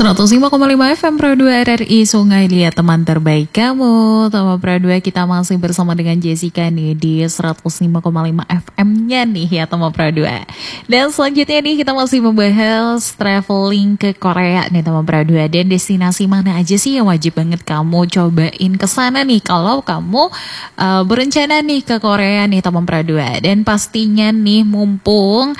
105,5 FM Pro 2 RRI Sungai Liat, teman terbaik kamu. Teman Pro 2, kita masih bersama dengan Jessica nih di 105,5 FM-nya nih ya teman Pro 2. Dan selanjutnya nih kita masih membahas traveling ke Korea nih teman Pro 2. Dan destinasi mana aja sih yang wajib banget kamu cobain ke sana nih kalau kamu berencana nih ke Korea nih teman Pro 2. Dan pastinya nih mumpung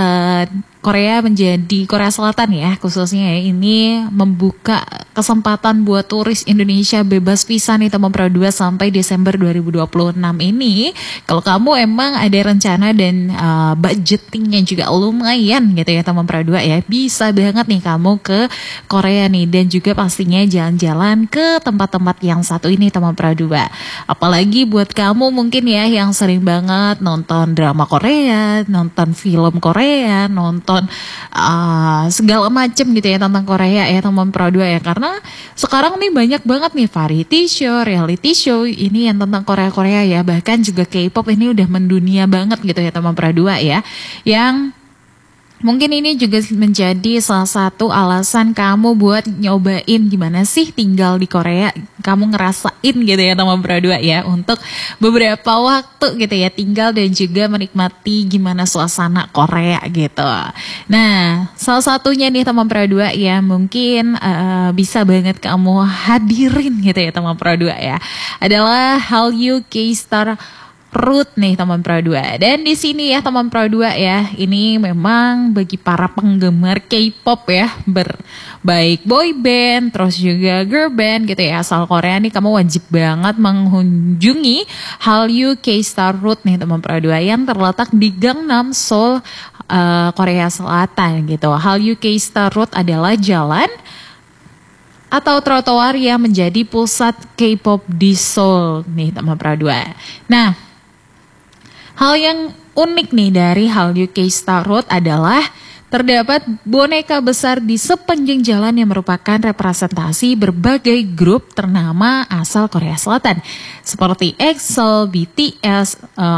Korea Selatan ya khususnya ya, ini membuka kesempatan buat turis Indonesia bebas visa nih teman Pro 2 sampai Desember 2026 ini. Kalau kamu emang ada rencana dan budgetingnya juga lumayan gitu ya teman Pro 2 ya, bisa banget nih kamu ke Korea nih, dan juga pastinya jalan-jalan ke tempat-tempat yang satu ini teman Pro 2. Apalagi buat kamu mungkin ya yang sering banget nonton drama Korea, nonton film Korea, nonton segala macem gitu ya tentang Korea ya teman Pro 2 ya, karena sekarang nih banyak banget nih variety show, reality show ini yang tentang Korea ya, bahkan juga K-pop ini udah mendunia banget gitu ya teman Pro 2 ya, yang mungkin ini juga menjadi salah satu alasan kamu buat nyobain gimana sih tinggal di Korea. Kamu ngerasain gitu ya teman Pro 2 ya, untuk beberapa waktu gitu ya tinggal dan juga menikmati gimana suasana Korea gitu. Nah, salah satunya nih teman Pro 2 ya, mungkin bisa banget kamu hadirin gitu ya teman Pro 2 ya, adalah Hallyu K-Star Root nih teman Pro 2. Dan di sini ya teman Pro 2 ya, ini memang bagi para penggemar K-pop ya, baik boy band terus juga girl band gitu ya asal Korea nih, kamu wajib banget mengunjungi Hallyu K-Star Root nih teman Pro 2 yang terletak di Gangnam, Seoul, Korea Selatan gitu. Hallyu K-Star Root adalah jalan atau trotoar yang menjadi pusat K-pop di Seoul nih teman Pro 2. Nah, hal yang unik nih dari Hallyu K-Star Road adalah terdapat boneka besar di sepanjang jalan yang merupakan representasi berbagai grup ternama asal Korea Selatan seperti EXO, BTS,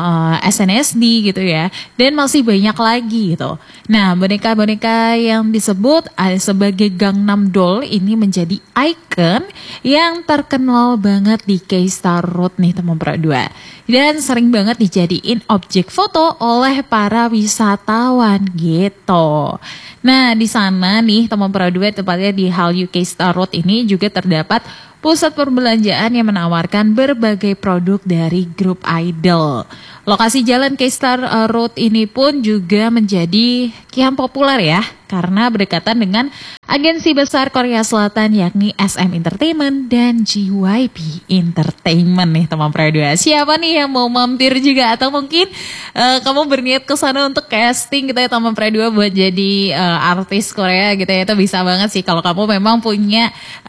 SNSD gitu ya, dan masih banyak lagi gitu. Nah, boneka-boneka yang disebut sebagai Gangnam Doll ini menjadi ikon yang terkenal banget di K-Star Road nih teman Pro 2. Dan sering banget dijadiin objek foto oleh para wisatawan gitu. Nah, di sana nih teman Pro 2, tepatnya di Hallyu K-Star Road ini juga terdapat pusat perbelanjaan yang menawarkan berbagai produk dari grup idol. Lokasi jalan K-Star Road ini pun juga menjadi kian populer ya, karena berdekatan dengan agensi besar Korea Selatan yakni SM Entertainment dan JYP Entertainment nih teman Pro 2. Siapa nih yang mau mampir juga, atau mungkin kamu berniat ke sana untuk casting gitu ya teman Pro 2 buat jadi artis Korea gitu ya, itu bisa banget sih kalau kamu memang punya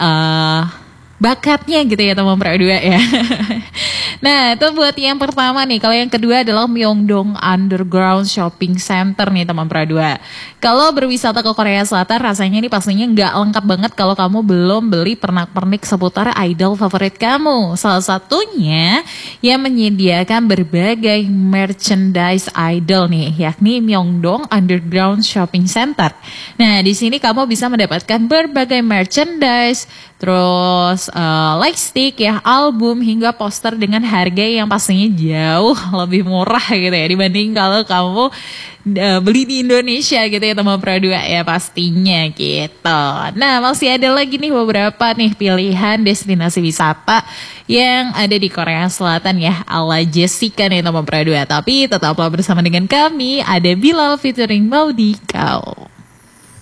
bakatnya gitu ya teman Pro 2 ya. Nah, itu buat yang pertama nih. Kalau yang kedua adalah Myeongdong Underground Shopping Center nih teman Pro 2. Kalau berwisata ke Korea Selatan rasanya ini pastinya nggak lengkap banget kalau kamu belum beli pernak-pernik seputar idol favorit kamu. Salah satunya yang menyediakan berbagai merchandise idol nih, yakni Myeongdong Underground Shopping Center. Nah, di sini kamu bisa mendapatkan berbagai merchandise, terus light stick ya, album hingga poster dengan harga yang pastinya jauh lebih murah gitu ya dibanding kalau kamu beli di Indonesia gitu ya teman Pro 2 ya pastinya gitu. Nah, masih ada lagi nih beberapa nih pilihan destinasi wisata yang ada di Korea Selatan ya ala Jessica nih teman Pro 2. Tapi tetaplah bersama dengan kami, ada Bilal featuring Maudi Kau.